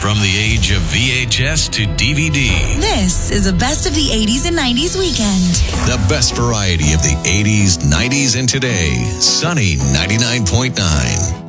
From the age of VHS to DVD. This is a best of the 80s and 90s weekend. The best variety of the 80s, 90s, and today. Sunny 99.9.